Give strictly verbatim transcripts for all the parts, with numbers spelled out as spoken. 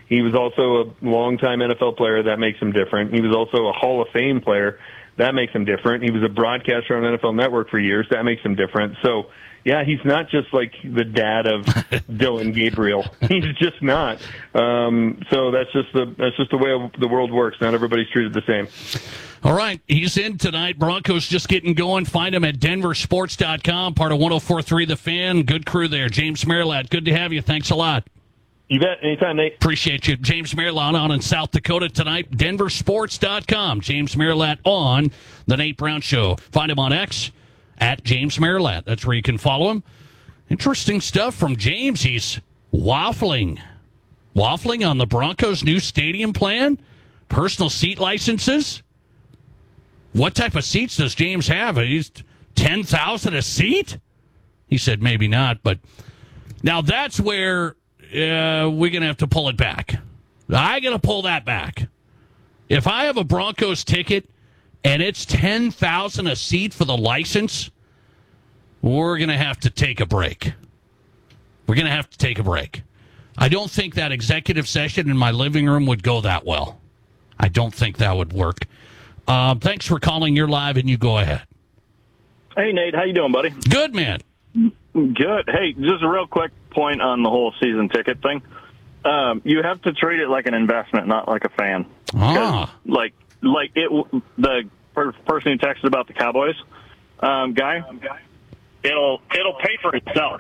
He was also a longtime N F L player. That makes him different. He was also a Hall of Fame player. That makes him different. He was a broadcaster on N F L Network for years. That makes him different. So, yeah, he's not just like the dad of Dylan Gabriel. He's just not. Um, so that's just the that's just the way the world works. Not everybody's treated the same. All right, he's in tonight. Broncos just getting going. Find him at denver sports dot com, part of one oh four point three The Fan. Good crew there. James Merilatt, good to have you. Thanks a lot. You bet. Anytime, Nate. Appreciate you. James Merilatt on in South Dakota tonight. denver sports dot com. James Merilatt on The Nate Brown Show. Find him on X. At James Merilatt. That's where you can follow him. Interesting stuff from James. He's waffling. Waffling on the Broncos' new stadium plan. Personal seat licenses. What type of seats does James have? He's ten thousand a seat? He said maybe not, but now that's where uh, we're going to have to pull it back. I got to pull that back. If I have a Broncos ticket and it's ten thousand dollars a seat for the license, we're going to have to take a break. We're going to have to take a break. I don't think that executive session in my living room would go that well. I don't think that would work. Um, thanks for calling. You're live, and you go ahead. Hey, Nate. How you doing, buddy? Good, man. Good. Hey, just a real quick point on the whole season ticket thing. Um, you have to treat it like an investment, not like a fan. Ah. Like, like it, the person who texted about the Cowboys um, guy, it'll it'll pay for itself.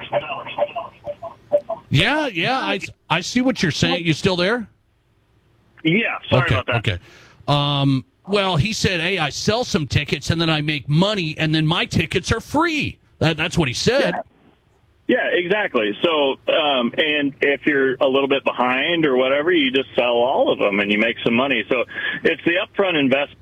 Yeah, yeah, I I see what you're saying. You still there? Yeah, sorry okay, about that. Okay. Um, well, he said, hey, I sell some tickets, and then I make money, and then my tickets are free. That, that's what he said. Yeah. Yeah, exactly. So, um, and if you're a little bit behind or whatever, you just sell all of them and you make some money. So it's the upfront investment.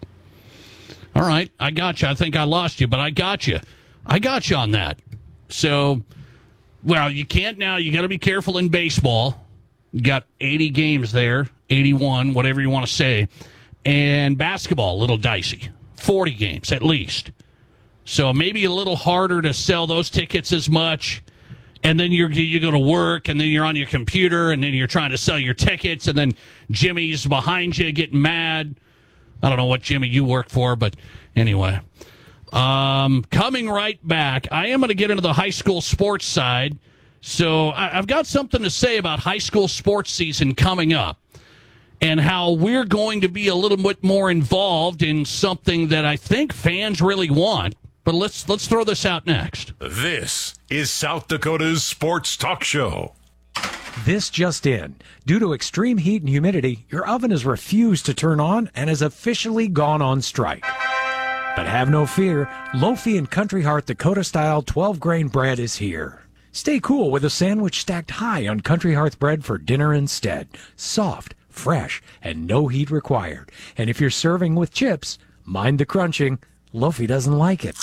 All right, I got you. I think I lost you, but I got you. I got you on that. So, well, you can't now. You got to be careful in baseball. You got eighty games there, eighty-one, whatever you want to say. And basketball, a little dicey. forty games at least. So maybe a little harder to sell those tickets as much. And then you're, you go to work, and then you're on your computer, and then you're trying to sell your tickets, and then Jimmy's behind you getting mad. I don't know what Jimmy you work for, but anyway. Um, coming right back, I am going to get into the high school sports side. So I, I've got something to say about high school sports season coming up and how we're going to be a little bit more involved in something that I think fans really want. But let's let's throw this out next. This is South Dakota's Sports Talk Show. This just in. Due to extreme heat and humidity, your oven has refused to turn on and has officially gone on strike. But have no fear, Lofi and Country Heart Dakota-style twelve-grain bread is here. Stay cool with a sandwich stacked high on Country Hearth bread for dinner instead. Soft, fresh, and no heat required. And if you're serving with chips, mind the crunching. Lofi doesn't like it.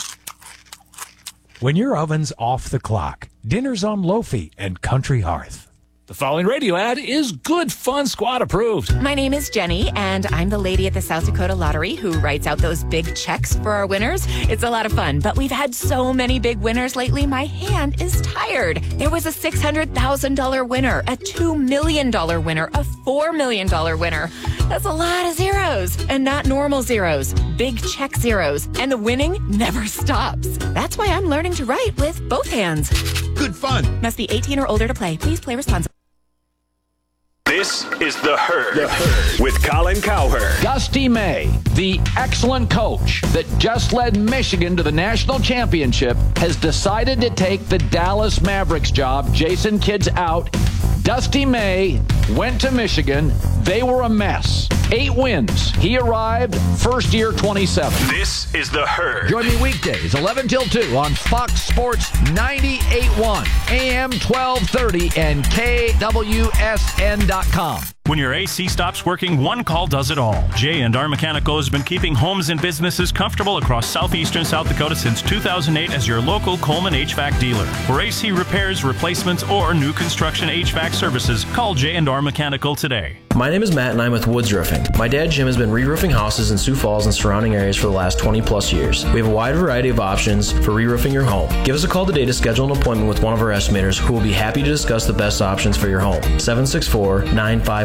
When your oven's off the clock, dinner's on Lofi and Country Hearth. The following radio ad is Good Fun Squad approved. My name is Jenny, and I'm the lady at the South Dakota Lottery who writes out those big checks for our winners. It's a lot of fun, but we've had so many big winners lately, my hand is tired. There was a six hundred thousand dollars winner, a two million dollars winner, a four million dollars winner. That's a lot of zeros, and not normal zeros, big check zeros, and the winning never stops. That's why I'm learning to write with both hands. Good fun. Must be eighteen or older to play. Please play responsibly. This is The Herd, the Herd. With Colin Cowherd. Dusty May, the excellent coach that just led Michigan to the national championship, has decided to take the Dallas Mavericks job. Jason Kidd's out. Dusty May went to Michigan. They were a mess. Eight wins. He arrived first year twenty-seven. This is The Herd. Join me weekdays, eleven till two on Fox Sports ninety-eight point one, A M twelve thirty, and K W S N dot com. When your A C stops working, one call does it all. J and R Mechanical has been keeping homes and businesses comfortable across southeastern South Dakota since two thousand eight as your local Coleman H V A C dealer. For A C repairs, replacements, or new construction H V A C services, call J and R Mechanical today. My name is Matt and I'm with Woods Roofing. My dad Jim has been re-roofing houses in Sioux Falls and surrounding areas for the last twenty plus years. We have a wide variety of options for re-roofing your home. Give us a call today to schedule an appointment with one of our estimators who will be happy to discuss the best options for your home. seven six four, nine five